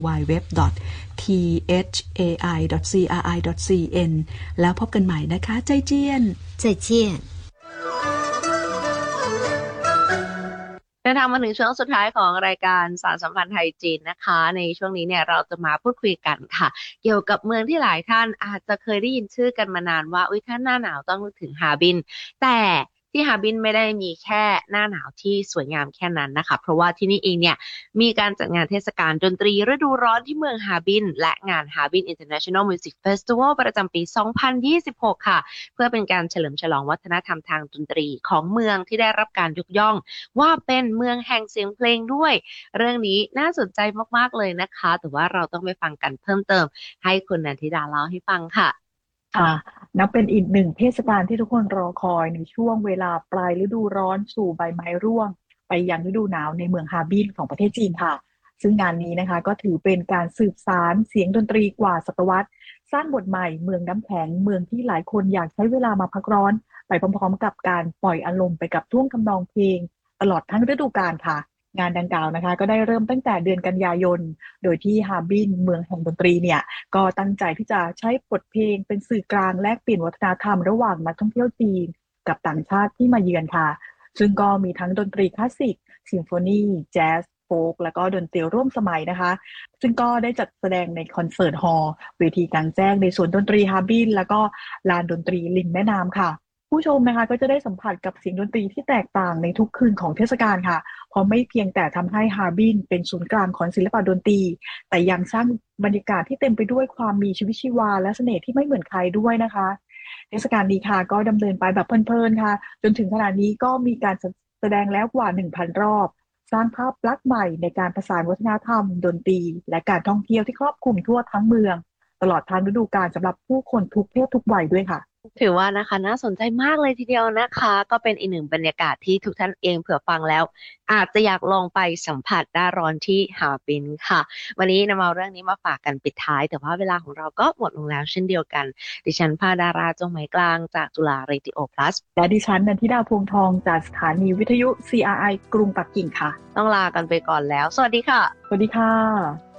www.thai.cri.cn แล้วพบกันใหม่นะคะใจเจียน再见เดินทางมาถึงช่วงสุดท้ายของรายการสารสัมพันธ์ไทยจีนนะคะในช่วงนี้เนี่ยเราจะมาพูดคุยกันค่ะเกี่ยวกับเมืองที่หลายท่านอาจจะเคยได้ยินชื่อกันมานานว่าถ้าหน้าหนาวต้องนึกถึงฮาร์บินแต่ที่ฮาร์บินไม่ได้มีแค่หน้าหนาวที่สวยงามแค่นั้นนะคะเพราะว่าที่นี่เองเนี่ยมีการจัดงานเทศกาลดนตรีฤดูร้อนที่เมืองฮาร์บินและงาน Harbin International Music Festival ประจำปี 2026 ค่ะเพื่อเป็นการเฉลิมฉลองวัฒนธรรมทางดนตรีของเมืองที่ได้รับการยกย่องว่าเป็นเมืองแห่งเสียงเพลงด้วยเรื่องนี้น่าสนใจมากๆเลยนะคะแต่ว่าเราต้องไปฟังกันเพิ่มเติมให้คุณนันทิดาเล่าให้ฟังค่ะนับเป็นอีกหนึ่งเทศกาลที่ทุกคนรอคอยในช่วงเวลาปลายฤดูร้อนสู่ใบไม้ร่วงไปยังฤดูหนาวในเมืองฮาร์บินของประเทศจีนค่ะซึ่งงานนี้นะคะก็ถือเป็นการสืบสานเสียงดนตรีกว่าศตวรรษสร้างบทใหม่เมืองน้ำแข็งเมืองที่หลายคนอยากใช้เวลามาพักร้อนไปพร้อมๆกับการปล่อยอารมณ์ไปกับท่วงทำนองเพลงตลอดทั้งฤดูกาลค่ะงานดังกล่าวนะคะก็ได้เริ่มตั้งแต่เดือนกันยายนโดยที่ฮาร์บินเมืองแห่งดนตรีเนี่ยก็ตั้งใจที่จะใช้บทเพลงเป็นสื่อกลางแลกเปลี่ยนวัฒนธรรมระหว่างนักท่องเที่ยวจีนกับต่างชาติที่มาเยือนค่ะซึ่งก็มีทั้งดนตรีคลาสสิกซิมโฟนีแจ๊สโฟล์กแล้วก็ดนตรีร่วมสมัยนะคะซึ่งก็ได้จัดแสดงในคอนเสิร์ตฮอลล์เวทีกลางแจ้งในสวนดนตรีฮาร์บินแล้วก็ลานดนตรีริมแม่น้ำค่ะผู้ชมนะคะก็จะได้สัมผัสกับเสียงดนตรีที่แตกต่างในทุกคืนของเทศกาลค่ะเพราะไม่เพียงแต่ทำให้ฮาร์บินเป็นศูนย์กลางของศิลปะดนตรีแต่ยังสร้างบรรยากาศที่เต็มไปด้วยความมีชีวิตชีวาและเสน่ห์ที่ไม่เหมือนใครด้วยนะคะเทศกาลนี้ค่ะก็ดำเนินไปแบบเพลินๆค่ะจนถึงขณะนี้ก็มีการแสดงแล้วกว่า 1,000 รอบสร้างภาพลักษณ์ใหม่ในการประสานวัฒนธรรมดนตรีและการท่องเที่ยวที่ครอบคลุมทั่วทั้งเมืองตลอดทั้งฤดูกาลสำหรับผู้คนทุกเพศทุกวัยด้วยค่ะถือว่านะคะน่าสนใจมากเลยทีเดียวนะคะก็เป็นอีกหนึ่งบรรยากาศที่ทุกท่านเองเผื่อฟังแล้วอาจจะอยากลองไปสัมผัสหน้าร้อนที่ฮาร์บินค่ะวันนี้นำเอาเรื่องนี้มาฝากกันปิดท้ายแต่ว่าเวลาของเราก็หมดลงแล้วเช่นเดียวกันดิฉันภาดาราจงไหมกลางจากจุฬาเรดิโอ Plus และดิฉันนันทิดาพวงทองจากสถานีวิทยุ CRI กรุงปักกิ่งค่ะต้องลากันไปก่อนแล้วสวัสดีค่ะสวัสดีค่ะ